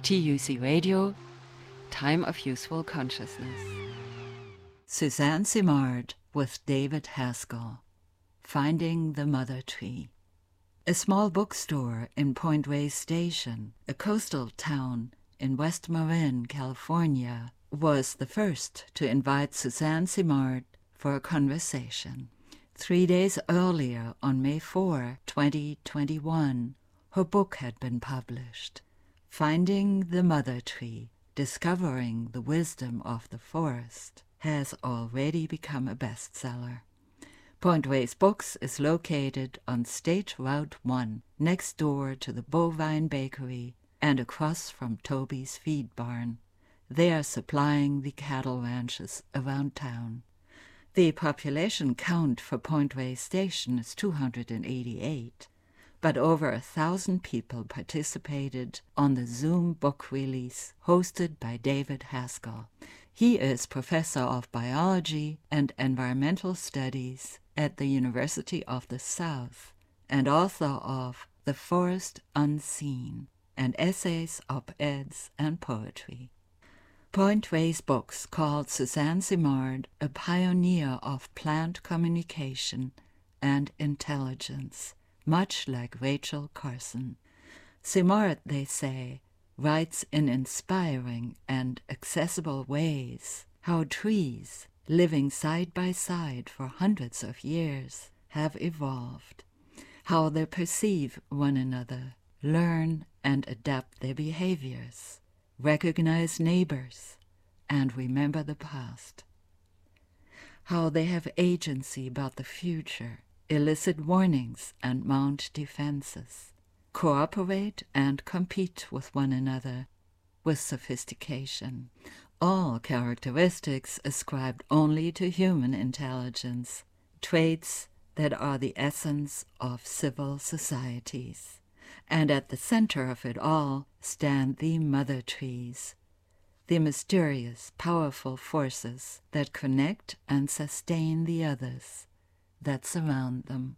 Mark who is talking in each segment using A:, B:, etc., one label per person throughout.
A: TUC Radio, Time of Useful Consciousness. Suzanne Simard with David Haskell, Finding the Mother Tree. A small bookstore in Point Reyes Station, a coastal town in West Marin, California, was the first to invite Suzanne Simard for a conversation. 3 days earlier, on May 4, 2021, her book had been published, Finding the Mother Tree, Discovering the Wisdom of the Forest, has already become a bestseller. Point Reyes Books is located on State Route 1, next door to the Bovine Bakery and across from Toby's Feed Barn. They are supplying the cattle ranches around town. The population count for Point Reyes Station is 288, but over 1,000 people participated on the Zoom book release hosted by David Haskell. He is professor of biology and environmental studies at the University of the South and author of The Forest Unseen and essays, op-eds, and poetry. Point Reyes Books called Suzanne Simard a pioneer of plant communication and intelligence, much like Rachel Carson. Simard, they say, writes in inspiring and accessible ways how trees, living side by side for hundreds of years, have evolved, how they perceive one another, learn and adapt their behaviors, recognize neighbors, and remember the past, how they have agency about the future, elicit warnings and mount defenses, cooperate and compete with one another with sophistication, all characteristics ascribed only to human intelligence, traits that are the essence of civil societies. And at the center of it all stand the mother trees, the mysterious, powerful forces that connect and sustain the others that surround them.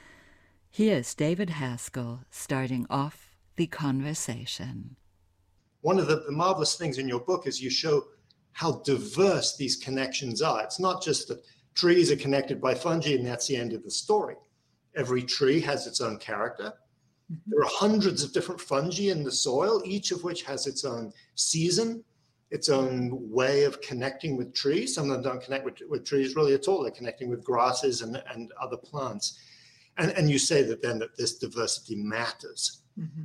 A: Here's David Haskell starting off the conversation.
B: One of the marvelous things in your book is you show how diverse these connections are. It's not just that trees are connected by fungi and that's the end of the story. Every tree has its own character. There are hundreds of different fungi in the soil, each of which has its own season, its own way of connecting with trees. Some of them don't connect with trees really at all. They're connecting with grasses and other plants. And you say that then that this diversity matters. Mm-hmm.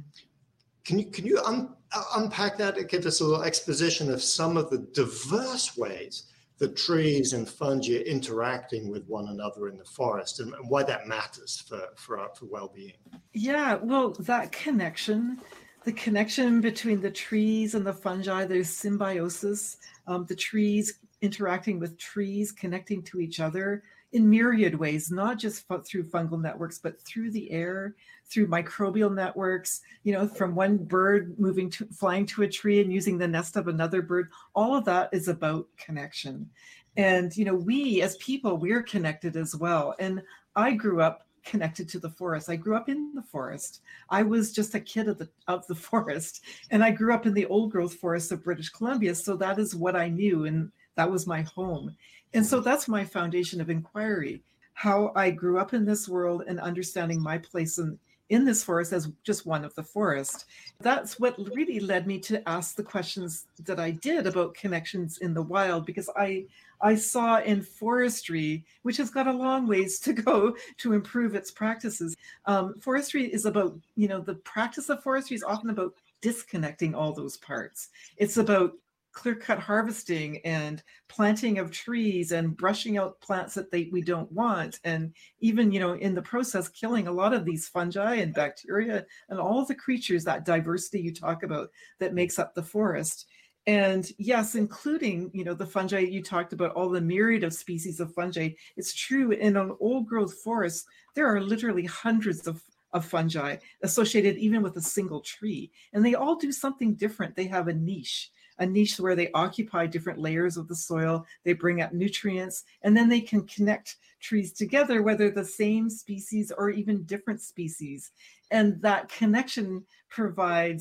B: Can you unpack that and give us a little exposition of some of the diverse ways that trees and fungi are interacting with one another in the forest and why that matters for well-being?
C: Yeah, well, that connection, the connection between the trees and the fungi, there's symbiosis, the trees interacting with trees, connecting to each other in myriad ways, not just through fungal networks, but through the air, through microbial networks, from one bird flying to a tree and using the nest of another bird. All of that is about connection. And, we as people, we're connected as well. And I grew up connected to the forest. I grew up in the forest. I was just a kid of the forest. And I grew up in the old growth forests of British Columbia. So that is what I knew. And that was my home. And so that's my foundation of inquiry, how I grew up in this world and understanding my place in this forest as just one of the forest. That's what really led me to ask the questions that I did about connections in the wild, because I saw in forestry, which has got a long ways to go to improve its practices. Forestry is about, the practice of forestry is often about disconnecting all those parts. It's about clear-cut harvesting and planting of trees and brushing out plants that we don't want. And even, in the process, killing a lot of these fungi and bacteria and all of the creatures, that diversity you talk about that makes up the forest. And yes, including, the fungi you talked about, all the myriad of species of fungi. It's true, in an old growth forest, there are literally hundreds of fungi associated even with a single tree. And they all do something different. They have a niche where they occupy different layers of the soil, they bring up nutrients, and then they can connect trees together, whether the same species or even different species. And that connection provides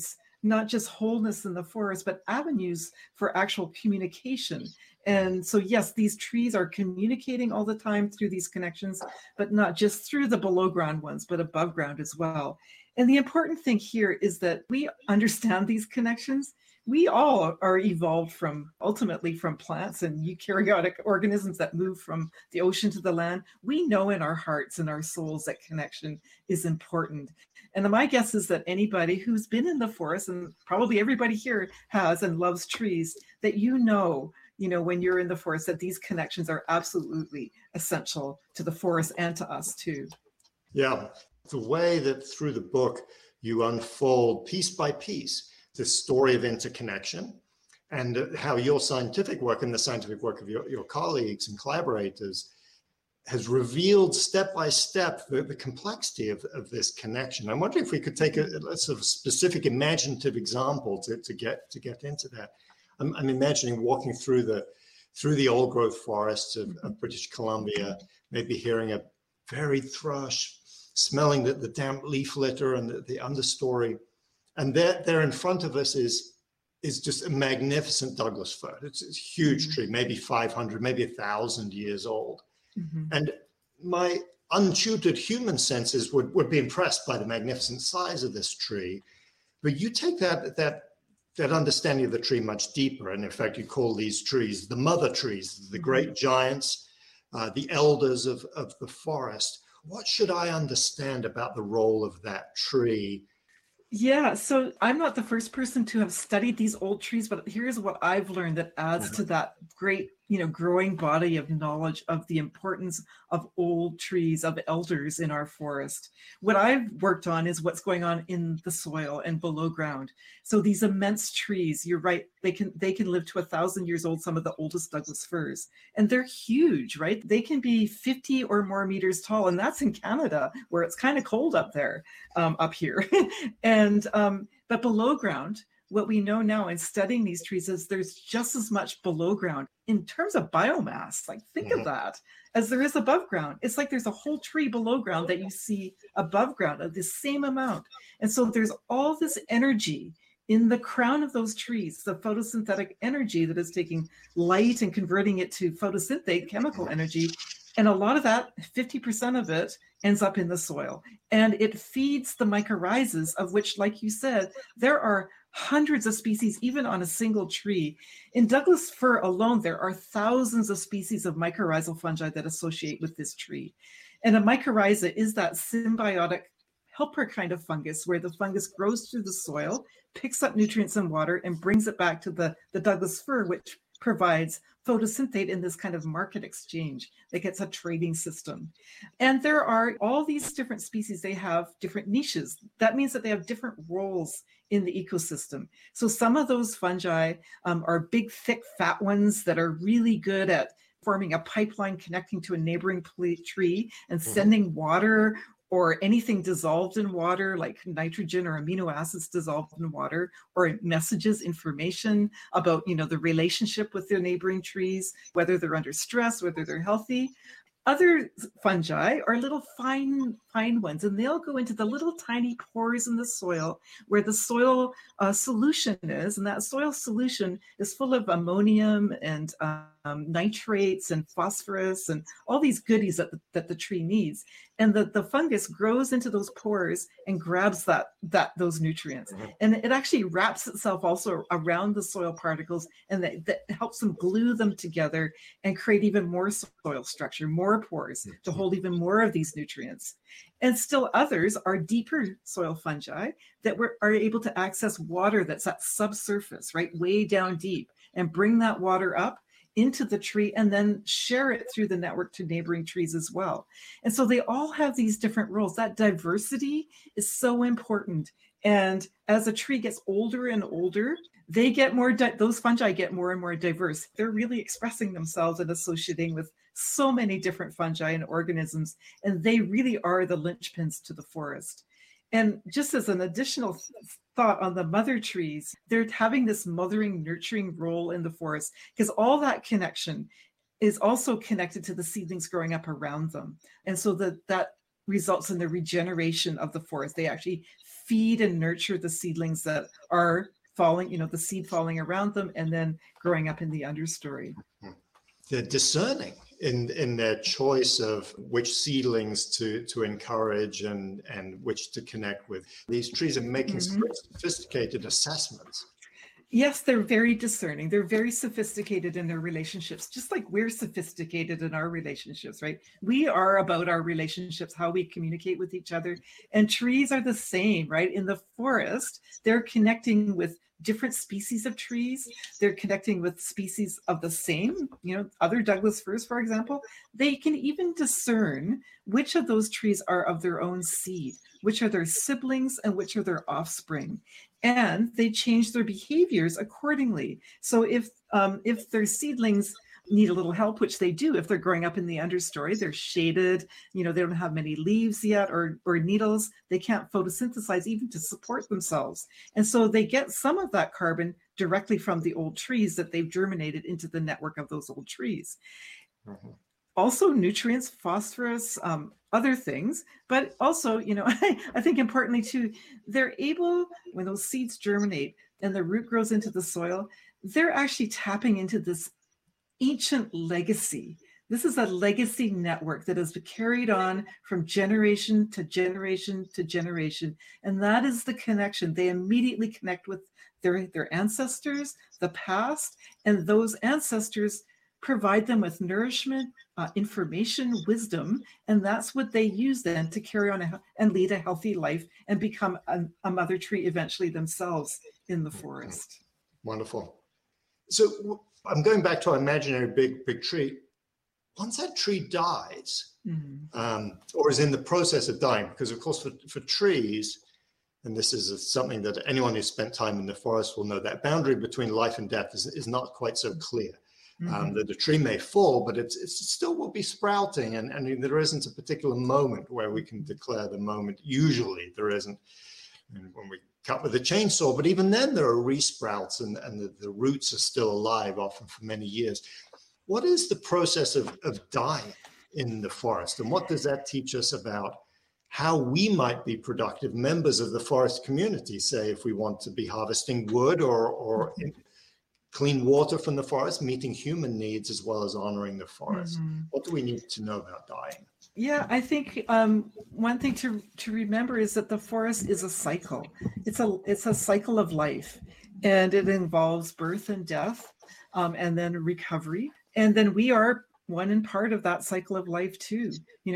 C: not just wholeness in the forest, but avenues for actual communication. And so, yes, these trees are communicating all the time through these connections, but not just through the below ground ones, but above ground as well. And the important thing here is that we understand these connections. We all are evolved ultimately from plants and eukaryotic organisms that move from the ocean to the land. We know in our hearts and our souls that connection is important. And my guess is that anybody who's been in the forest, and probably everybody here has and loves trees, that when you're in the forest, that these connections are absolutely essential to the forest and to us too.
B: Yeah, the way that through the book you unfold piece by piece this story of interconnection, and how your scientific work and the scientific work of your colleagues and collaborators has revealed step by step the complexity of this connection. I'm wondering if we could take a sort of specific imaginative example to get into that. I'm imagining walking through the old growth forests of British Columbia, maybe hearing a varied thrush, smelling the damp leaf litter and the understory. And there in front of us is just a magnificent Douglas fir. It's a huge tree, maybe 500, maybe 1,000 years old. Mm-hmm. And my untutored human senses would be impressed by the magnificent size of this tree. But you take that understanding of the tree much deeper. And in fact, you call these trees the mother trees, the great giants, the elders of the forest. What should I understand about the role of that tree?
C: Yeah, so I'm not the first person to have studied these old trees, but here's what I've learned that adds to that great, growing body of knowledge of the importance of old trees, of elders in our forest. What I've worked on is what's going on in the soil and below ground. So these immense trees, you're right, they can live to 1,000 years old, some of the oldest Douglas firs, and they're huge, right? They can be 50 or more meters tall, and that's in Canada, where it's kind of cold up there, up here. But below ground, what we know now in studying these trees is there's just as much below ground in terms of biomass, like think of that, as there is above ground. It's like there's a whole tree below ground that you see above ground of the same amount. And so there's all this energy in the crown of those trees, the photosynthetic energy that is taking light and converting it to photosynthate chemical energy. And a lot of that, 50% of it, ends up in the soil. And it feeds the mycorrhizas, of which, like you said, there are hundreds of species, even on a single tree. In Douglas fir alone, there are thousands of species of mycorrhizal fungi that associate with this tree. And a mycorrhiza is that symbiotic helper kind of fungus where the fungus grows through the soil, picks up nutrients and water, and brings it back to the Douglas fir, which provides photosynthate in this kind of market exchange that gets a trading system. And there are all these different species, they have different niches. That means that they have different roles in the ecosystem. So some of those fungi are big, thick, fat ones that are really good at forming a pipeline connecting to a neighboring tree and sending water or anything dissolved in water, like nitrogen or amino acids dissolved in water, or messages, information about, the relationship with their neighboring trees, whether they're under stress, whether they're healthy. Other fungi are little fine ones, and they'll go into the little tiny pores in the soil where the soil solution is. And that soil solution is full of ammonium and nitrates and phosphorus and all these goodies that the tree needs. And the fungus grows into those pores and grabs those nutrients. And it actually wraps itself also around the soil particles, and that helps them glue them together and create even more soil structure, more pores to hold even more of these nutrients. And still others are deeper soil fungi that are able to access water that's at subsurface, right, way down deep, and bring that water up into the tree and then share it through the network to neighboring trees as well. And so they all have these different roles. That diversity is so important. And as a tree gets older and older, they get those fungi get more and more diverse. They're really expressing themselves and associating with so many different fungi and organisms, and they really are the linchpins to the forest. And just as an additional thought on the mother trees, they're having this mothering, nurturing role in the forest because all that connection is also connected to the seedlings growing up around them. And so that results in the regeneration of the forest. They actually feed and nurture the seedlings that are falling, the seed falling around them and then growing up in the understory.
B: They're discerning in their choice of which seedlings to encourage and which to connect with. These trees are making sophisticated assessments.
C: Yes, they're very discerning. They're very sophisticated in their relationships, just like we're sophisticated in our relationships, right? We are about our relationships, how we communicate with each other. And trees are the same, right? In the forest, they're connecting with different species of trees. They're connecting with species of the same, other Douglas firs, for example. They can even discern which of those trees are of their own seed, which are their siblings, and which are their offspring. And they change their behaviors accordingly. So if their seedlings need a little help, which they do if they're growing up in the understory, they're shaded, they don't have many leaves yet or needles, they can't photosynthesize even to support themselves. And so they get some of that carbon directly from the old trees that they've germinated into the network of those old trees. Mm-hmm. Also nutrients, phosphorus, other things, but also, I think importantly too, they're able, when those seeds germinate and the root grows into the soil, they're actually tapping into this ancient legacy. This is a legacy network that has been carried on from generation to generation to generation. And that is the connection. They immediately connect with their ancestors, the past, and those ancestors provide them with nourishment, information, wisdom, and that's what they use then to carry on and lead a healthy life and become a mother tree eventually themselves in the forest.
B: Wonderful. So I'm going back to our imaginary big tree. Once that tree dies, or is in the process of dying, because of course for trees, and this is something that anyone who's spent time in the forest will know, that boundary between life and death is not quite so clear. That the tree may fall, but it still will be sprouting, and there isn't a particular moment where we can declare the moment. Usually there isn't. And when we cut with a chainsaw, but even then there are resprouts and the roots are still alive, often for many years. What is the process of dying in the forest, and what does that teach us about how we might be productive members of the forest community, say if we want to be harvesting wood or clean water from the forest, meeting human needs as well as honoring the forest? What do we need to know about dying?
C: Yeah, I think one thing to remember is that the forest is a cycle. It's a cycle of life, and it involves birth and death, and then recovery. And then we are one in part of that cycle of life too.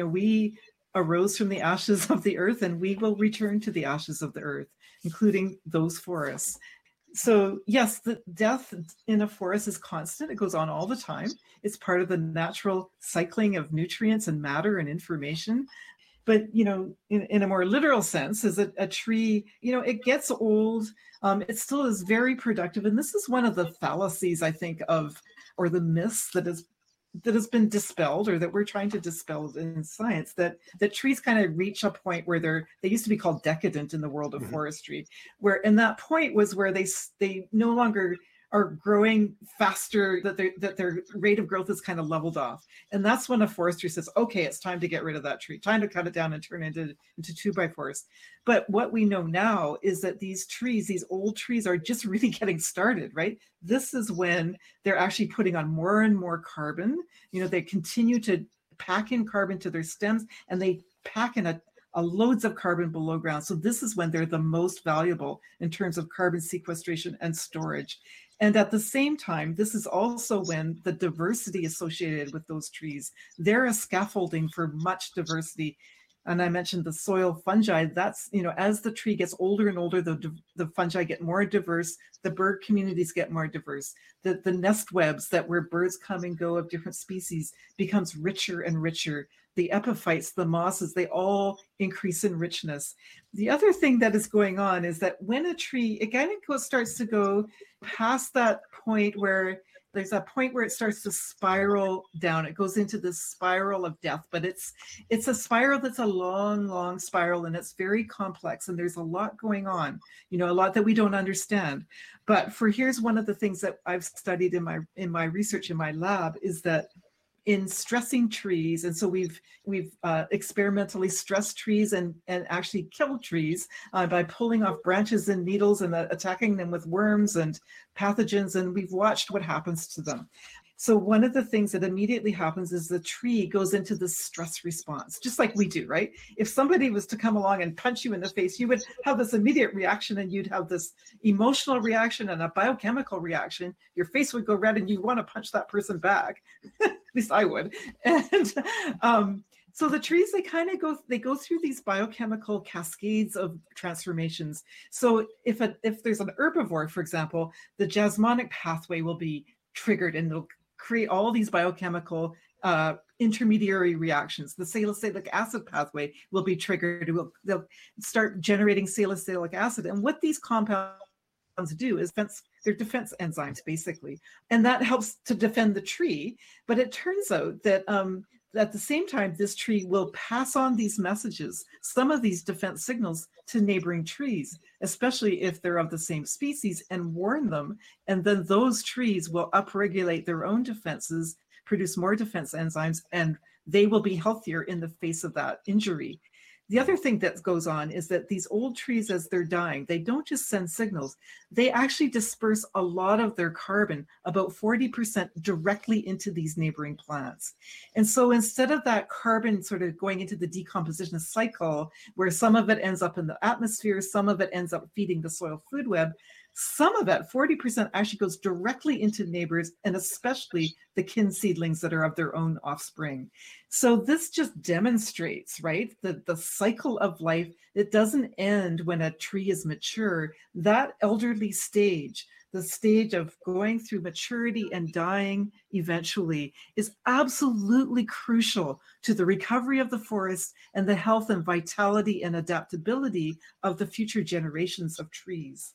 C: We arose from the ashes of the earth, and we will return to the ashes of the earth, including those forests. So yes, the death in a forest is constant. It goes on all the time. It's part of the natural cycling of nutrients and matter and information. But, in a more literal sense, is a tree, it gets old. It still is very productive. And this is one of the fallacies, I think, or the myths that has been dispelled, or that we're trying to dispel in science, that trees kind of reach a point where they used to be called decadent in the world of forestry, and that point was where they no longer are growing faster, that their rate of growth is kind of leveled off. And that's when a forestry says, okay, it's time to get rid of that tree, time to cut it down and turn it into 2x4s. But what we know now is that these old trees are just really getting started, right? This is when they're actually putting on more and more carbon. They continue to pack in carbon to their stems, and they pack in a loads of carbon below ground. So this is when they're the most valuable in terms of carbon sequestration and storage. And at the same time, this is also when the diversity associated with those trees, they're a scaffolding for much diversity. And I mentioned the soil fungi. That's, as the tree gets older and older, the fungi get more diverse, the bird communities get more diverse. The nest webs where birds come and go of different species becomes richer and richer. The epiphytes, the mosses, they all increase in richness. The other thing that is going on is that when a tree, it kind of starts to go past that point where there's a point where it starts to spiral down. It goes into this spiral of death, but it's a spiral that's a long, long spiral, and it's very complex, and there's a lot going on, a lot that we don't understand. But here's one of the things that I've studied in my research in my lab is that in stressing trees, and so we've experimentally stressed trees and actually killed trees by pulling off branches and needles and attacking them with worms and pathogens, and we've watched what happens to them. So one of the things that immediately happens is the tree goes into this stress response, just like we do, right? If somebody was to come along and punch you in the face, you would have this immediate reaction, and you'd have this emotional reaction and a biochemical reaction. Your face would go red and you want to punch that person back. At least I would. And so the trees, they go through these biochemical cascades of transformations. So if there's an herbivore, for example, the jasmonic pathway will be triggered, and it'll create all these biochemical intermediary reactions. The salicylic acid pathway will be triggered. They'll start generating salicylic acid. And what these compounds do is they're defense enzymes, basically. And that helps to defend the tree. But it turns out that at the same time, this tree will pass on these messages, some of these defense signals, to neighboring trees, especially if they're of the same species, and warn them. And then those trees will upregulate their own defenses, produce more defense enzymes, and they will be healthier in the face of that injury. The other thing that goes on is that these old trees, as they're dying, they don't just send signals, they actually disperse a lot of their carbon, about 40%, directly into these neighboring plants. And so instead of that carbon sort of going into the decomposition cycle, where some of it ends up in the atmosphere, some of it ends up feeding the soil food web, some of it, 40%, actually goes directly into neighbors, and especially the kin seedlings that are of their own offspring. So this just demonstrates, right, the cycle of life. It doesn't end when a tree is mature. That elderly stage, the stage of going through maturity and dying eventually, is absolutely crucial to the recovery of the forest and the health and vitality and adaptability of the future generations of trees.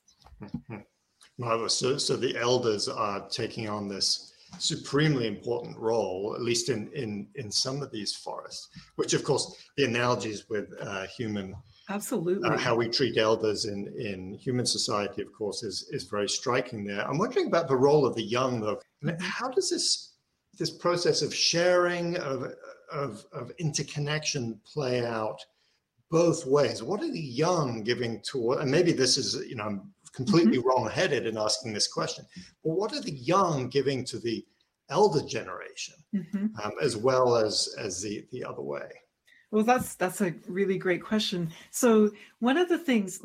B: Marvelous. So the elders are taking on this supremely important role, at least in some of these forests, which of course the analogies with human,
C: absolutely,
B: how we treat elders in human society, of course, is very striking there. I'm wondering about the role of the young, though. How does this process of sharing, of interconnection play out both ways? What are the young giving toward, and maybe this is, I'm completely wrong-headed in asking this question, but what are the young giving to the elder generation, as well as the other way?
C: Well, that's a really great question. So one of the things,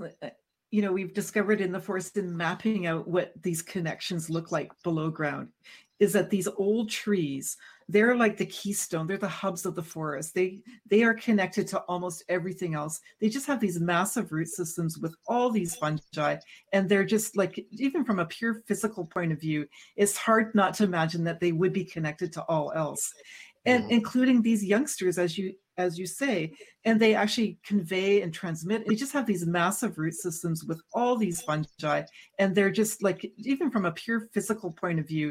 C: we've discovered in the forest in mapping out what these connections look like below ground is that these old trees, they're like the keystone, they're the hubs of the forest. They are connected to almost everything else. They just have these massive root systems with all these fungi, and they're just like, even from a pure physical point of view, it's hard not to imagine that they would be connected to all else. And including these youngsters, as you say, and they actually convey and transmit. They just have these massive root systems with all these fungi, and they're just like, even from a pure physical point of view,